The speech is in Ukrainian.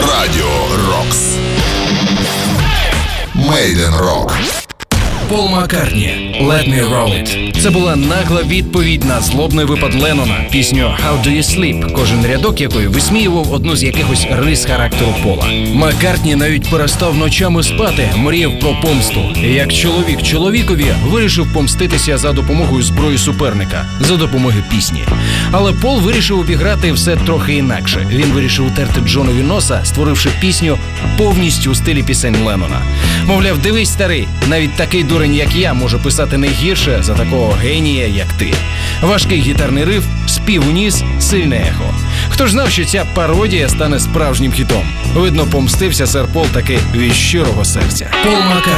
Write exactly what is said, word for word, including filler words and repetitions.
Радіо Рокс. Мейден Рок. Пол Маккартні «Let Me Roll It». Це була нагла відповідь на злобний випад Леннона, пісню «How Do You Sleep», кожен рядок якої висміював одну з якихось рис характеру Пола. Маккартні навіть перестав ночами спати, мріяв про помсту. Як чоловік чоловікові вирішив помститися за допомогою зброї суперника, за допомогою пісні. Але Пол вирішив обіграти все трохи інакше. Він вирішив утерти Джонові носа, створивши пісню повністю у стилі пісень Леннона. Мовляв, дивись, старий, навіть такий дурень, як я, може писати не гірше за такого генія, як ти. Важкий гітарний риф, спів у ніс, сильне ехо. Хто ж знав, що ця пародія стане справжнім хітом? Видно, помстився сер Пол таки від щирого серця. Пол Маккартні.